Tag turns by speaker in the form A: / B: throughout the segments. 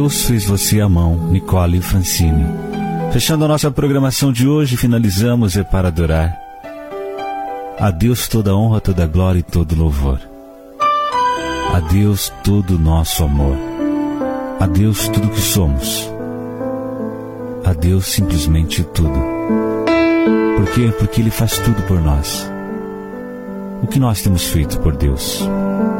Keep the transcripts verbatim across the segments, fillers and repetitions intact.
A: Deus fez você à mão, Nicole Francini. Fechando a nossa programação de hoje, finalizamos é para adorar a Deus toda honra, toda glória e todo louvor. A Deus todo o nosso amor. A Deus tudo que somos. A Deus simplesmente tudo. Por quê? Porque Ele faz tudo por nós. O que nós temos feito por Deus?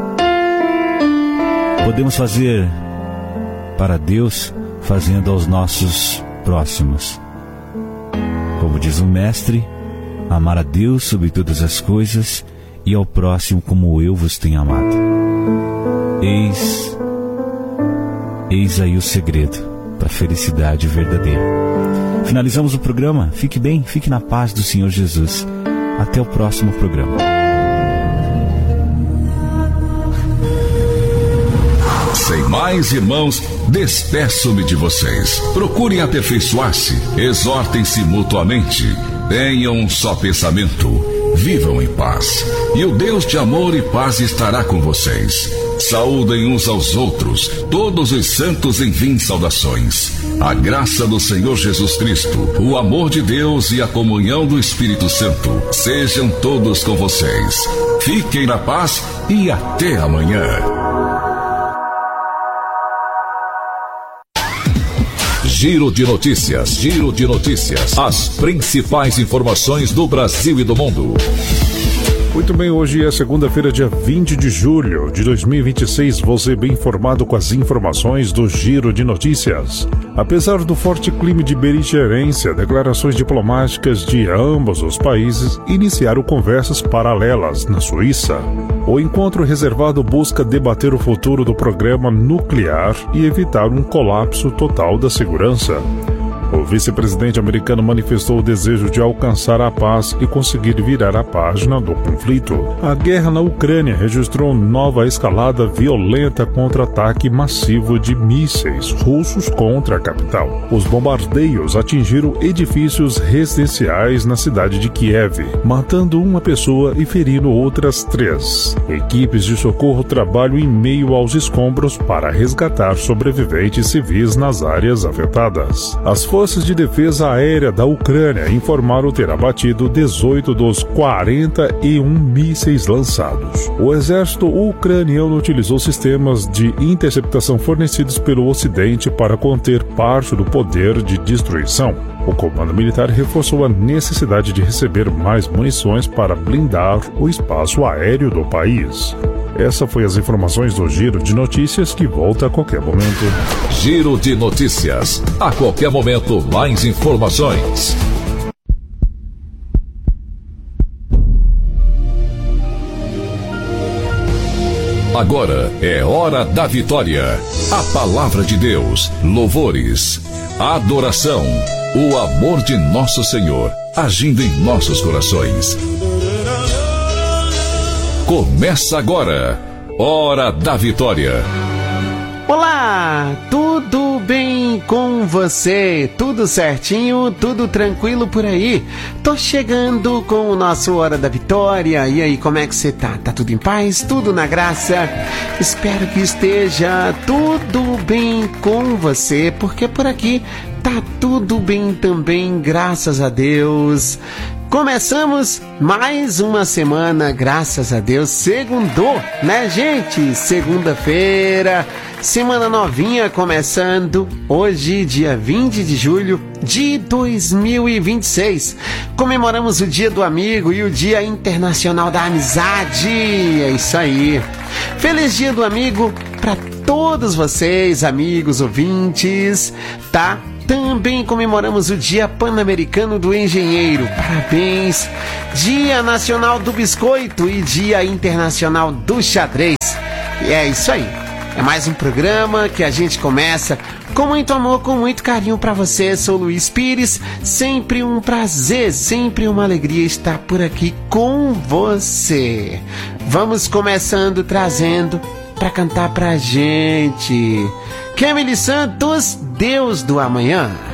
A: Podemos fazer para Deus fazendo aos nossos próximos. Como diz o Mestre, amar a Deus sobre todas as coisas e ao próximo como eu vos tenho amado. Eis, eis aí o segredo para a felicidade verdadeira. Finalizamos o programa. Fique bem, fique na paz do Senhor Jesus. Até o próximo programa.
B: Sem mais, irmãos, despeço-me de vocês. Procurem aperfeiçoar-se, exortem-se mutuamente, tenham um só pensamento, vivam em paz. E o Deus de amor e paz estará com vocês. Saúdem uns aos outros, todos os santos enviem saudações. A graça do Senhor Jesus Cristo, o amor de Deus e a comunhão do Espírito Santo sejam todos com vocês. Fiquem na paz e até amanhã. Giro de notícias, giro de notícias. As principais informações do Brasil e do mundo.
C: Muito bem, hoje é segunda-feira, dia vinte de julho de dois mil e vinte e seis. Você bem informado com as informações do Giro de Notícias. Apesar do forte clima de beligerância, declarações diplomáticas de ambos os países iniciaram conversas paralelas na Suíça. O encontro reservado busca debater o futuro do programa nuclear e evitar um colapso total da segurança. O vice-presidente americano manifestou o desejo de alcançar a paz e conseguir virar a página do conflito. A guerra na Ucrânia registrou nova escalada violenta contra ataque massivo de mísseis russos contra a capital. Os bombardeios atingiram edifícios residenciais na cidade de Kiev, matando uma pessoa e ferindo outras três. Equipes de socorro trabalham em meio aos escombros para resgatar sobreviventes civis nas áreas afetadas. As Forças de Defesa Aérea da Ucrânia informaram ter abatido dezoito dos quarenta e um mísseis lançados. O exército ucraniano utilizou sistemas de interceptação fornecidos pelo Ocidente para conter parte do poder de destruição. O comando militar reforçou a necessidade de receber mais munições para blindar o espaço aéreo do país. Essa foi as informações do Giro de Notícias, que volta a qualquer momento.
B: Giro de Notícias. A qualquer momento, mais informações. Agora é hora da vitória. A palavra de Deus, louvores, adoração, o amor de nosso Senhor agindo em nossos corações. Começa agora, Hora da Vitória.
D: Olá, tudo bem com você? Tudo certinho, tudo tranquilo por aí? Tô chegando com o nosso Hora da Vitória. E aí, como é que você tá? Tá tudo em paz? Tudo na graça? Espero que esteja tudo bem com você, porque por aqui tá tudo bem também, graças a Deus. Começamos mais uma semana, graças a Deus. Segundou, né, gente? Segunda-feira, semana novinha começando. Hoje, dia vinte de julho de dois mil e vinte e seis. Comemoramos o Dia do Amigo e o Dia Internacional da Amizade. É isso aí. Feliz Dia do Amigo para todos vocês, amigos, ouvintes, tá? Também comemoramos o Dia Pan-Americano do Engenheiro. Parabéns! Dia Nacional do Biscoito e Dia Internacional do Xadrez. E é isso aí. É mais um programa que a gente começa com muito amor, com muito carinho para você. Sou Luiz Pires. Sempre um prazer, sempre uma alegria estar por aqui com você. Vamos começando trazendo para cantar pra gente Kemily Santos, Deus do Amanhã.